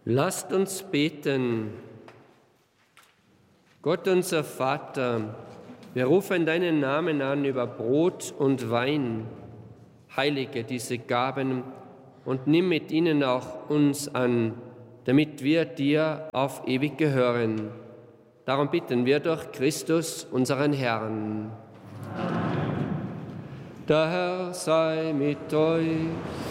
Lasst uns beten. Gott, unser Vater, wir rufen deinen Namen an über Brot und Wein. Heilige diese Gaben und nimm mit ihnen auch uns an, damit wir dir auf ewig gehören. Darum bitten wir durch Christus, unseren Herrn. Der Herr sei mit euch.